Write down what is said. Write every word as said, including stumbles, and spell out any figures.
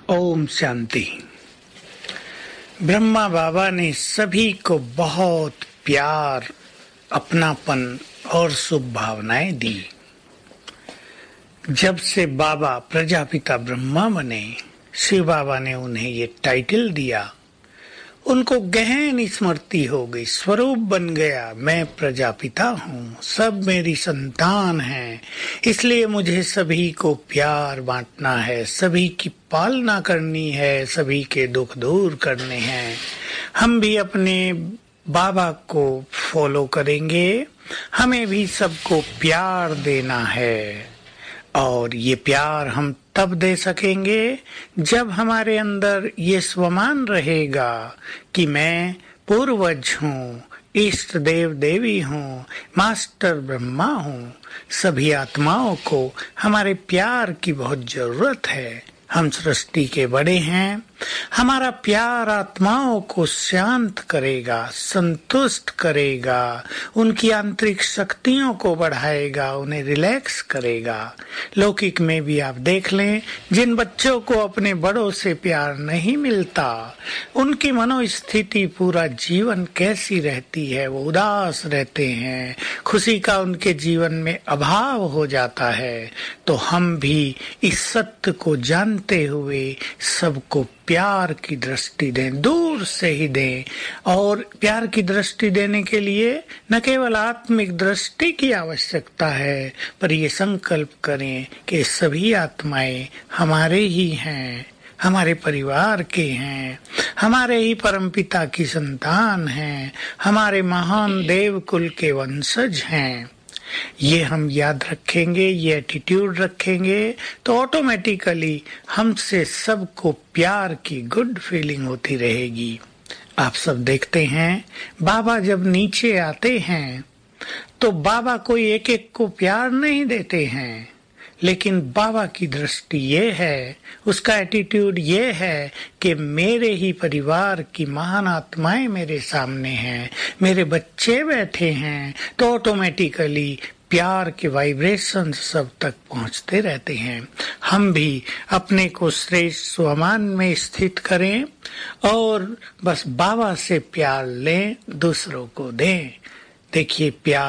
ओम शांति। ब्रह्मा बाबा ने सभी को बहुत प्यार, अपनापन और शुभ भावनाएं दी। जब से बाबा प्रजापिता ब्रह्मा बने, शिव बाबा ने उन्हें ये टाइटल दिया। उनको गहन स्मृति हो गई, स्वरूप बन गया, मैं प्रजापिता हूँ, सब मेरी संतान हैं, इसलिए मुझे सभी को प्यार बांटना है, सभी की पालना करनी है, सभी के दुख दूर करने हैं। हम भी अपने बाबा को फॉलो करेंगे, हमें भी सबको प्यार देना है। और ये प्यार हम तब दे सकेंगे जब हमारे अंदर ये स्वमान रहेगा कि मैं पूर्वज हूँ, इष्ट देव देवी हूँ, मास्टर ब्रह्मा हूँ। सभी आत्माओं को हमारे प्यार की बहुत जरूरत है। हम सृष्टि के बड़े हैं। हमारा प्यार आत्माओं को शांत करेगा, संतुष्ट करेगा, उनकी आंतरिक शक्तियों को बढ़ाएगा, उन्हें रिलैक्स करेगा। लौकिक में भी आप देख लें, जिन बच्चों को अपने बड़ों से प्यार नहीं मिलता, उनकी मनोस्थिति पूरा जीवन कैसी रहती है, वो उदास रहते हैं, खुशी का उनके जीवन में अभाव हो जाता है। तो हम भी इस सत्य को जानते हुए सबको प्यार की दृष्टि दें, दूर से ही दें। और प्यार की दृष्टि देने के लिए न केवल आत्मिक दृष्टि की आवश्यकता है, पर ये संकल्प करें कि सभी आत्माएं हमारे ही हैं, हमारे परिवार के हैं, हमारे ही परमपिता की संतान हैं, हमारे महान देव कुल के वंशज हैं। ये हम याद रखेंगे, ये एटीट्यूड रखेंगे, तो ऑटोमेटिकली हमसे सबको प्यार की गुड फीलिंग होती रहेगी। आप सब देखते हैं, बाबा जब नीचे आते हैं तो बाबा कोई एक एक को प्यार नहीं देते हैं, लेकिन बाबा की दृष्टि ये है, उसका एटीट्यूड ये है कि मेरे ही परिवार की महान आत्माएं मेरे सामने हैं, मेरे बच्चे बैठे हैं, तो ऑटोमेटिकली प्यार के वाइब्रेशन सब तक पहुंचते रहते हैं। हम भी अपने को श्रेष्ठ स्वमान में स्थित करें और बस बाबा से प्यार लें, दूसरों को दें। देखिए, प्यार